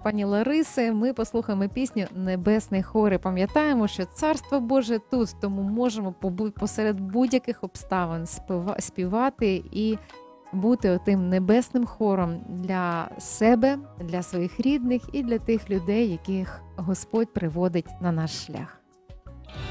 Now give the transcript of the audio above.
пані Лариси, ми послухаємо пісню «Небесний хор». І пам'ятаємо, що Царство Боже тут, тому можемо посеред будь-яких обставин співати і бути отим небесним хором для себе, для своїх рідних і для тих людей, яких Господь приводить на наш шлях.